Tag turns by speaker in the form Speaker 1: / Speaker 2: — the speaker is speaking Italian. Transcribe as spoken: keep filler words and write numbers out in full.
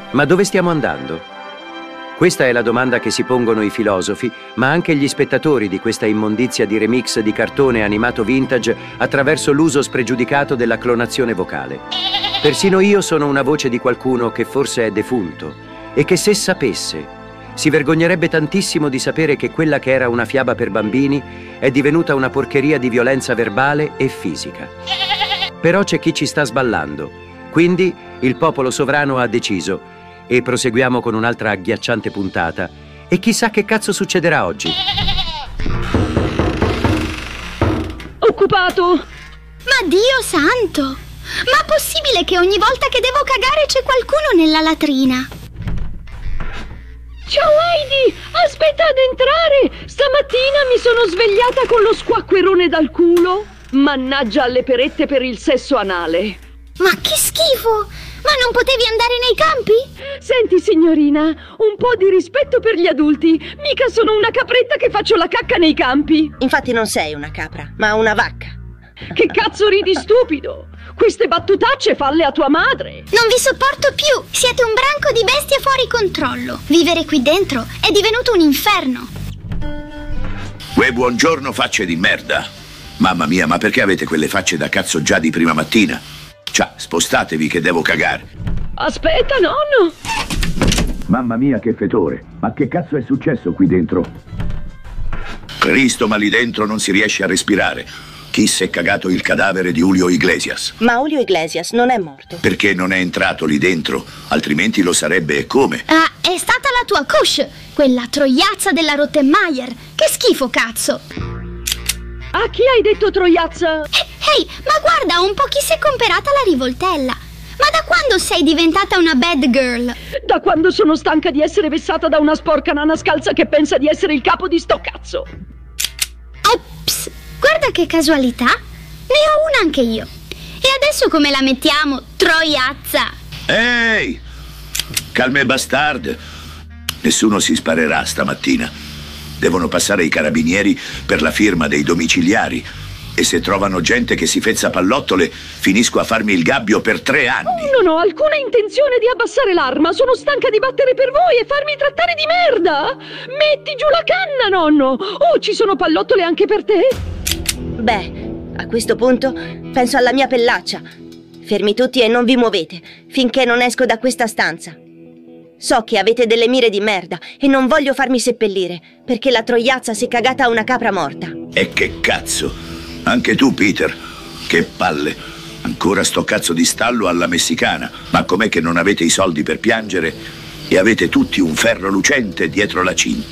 Speaker 1: Ma dove stiamo andando? Questa è la domanda che si pongono i filosofi, ma anche gli spettatori di questa immondizia di remix di cartone animato vintage attraverso l'uso spregiudicato della clonazione vocale. Persino io sono una voce di qualcuno che forse è defunto e che, se sapesse, si vergognerebbe tantissimo di sapere che quella che era una fiaba per bambini è divenuta una porcheria di violenza verbale e fisica. Però c'è chi ci sta sballando, quindi il popolo sovrano ha deciso. E proseguiamo con un'altra agghiacciante puntata. E chissà che cazzo succederà oggi.
Speaker 2: Occupato!
Speaker 3: Ma Dio santo! Ma è possibile che ogni volta che devo cagare c'è qualcuno nella latrina?
Speaker 2: Ciao Heidi! Aspetta ad entrare! Stamattina mi sono svegliata con lo squacquerone dal culo. Mannaggia alle perette per il sesso anale.
Speaker 3: Ma che schifo! Ma non potevi andare nei campi?
Speaker 2: Senti signorina, un po' di rispetto per gli adulti. Mica sono una capretta che faccio la cacca nei campi.
Speaker 4: Infatti non sei una capra, ma una vacca.
Speaker 2: Che cazzo ridi, stupido? Queste battutacce falle a tua madre.
Speaker 3: Non vi sopporto più. Siete un branco di bestie fuori controllo. Vivere qui dentro è divenuto un inferno.
Speaker 5: Uè, buongiorno facce di merda. Mamma mia, ma perché avete quelle facce da cazzo già di prima mattina? Ciao, spostatevi che devo cagare.
Speaker 2: Aspetta, nonno.
Speaker 5: Mamma mia, che fetore. Ma che cazzo è successo qui dentro? Cristo, ma lì dentro non si riesce a respirare. Chi si è cagato il cadavere di Julio Iglesias?
Speaker 4: Ma Julio Iglesias non è morto.
Speaker 5: Perché non è entrato lì dentro? Altrimenti lo sarebbe, e come?
Speaker 3: Ah, è stata la tua Kush, quella troiazza della Rottenmeier. Che schifo, cazzo.
Speaker 2: A chi hai detto troiazza?
Speaker 3: Ehi, hey, ma guarda un po' chi si è comperata la rivoltella. Ma da quando sei diventata una bad girl?
Speaker 2: Da quando sono stanca di essere vessata da una sporca nana scalza che pensa di essere il capo di sto cazzo.
Speaker 3: Ops, guarda che casualità. Ne ho una anche io. E adesso come la mettiamo, troiazza?
Speaker 5: Ehi, calme bastard. Nessuno si sparerà stamattina. Devono passare i carabinieri per la firma dei domiciliari. E se trovano gente che si fezza pallottole, finisco a farmi il gabbio per tre anni.
Speaker 2: Oh, non ho alcuna intenzione di abbassare l'arma. Sono stanca di battere per voi e farmi trattare di merda. Metti giù la canna, nonno. Oh, ci sono pallottole anche per te?
Speaker 4: Beh, a questo punto penso alla mia pellaccia. Fermi tutti e non vi muovete finché non esco da questa stanza. So che avete delle mire di merda e non voglio farmi seppellire perché la troiazza si è cagata a una capra morta.
Speaker 5: E che cazzo? Anche tu, Peter? Che palle. Ancora sto cazzo di stallo alla messicana. Ma com'è che non avete i soldi per piangere e avete tutti un ferro lucente dietro la cinta?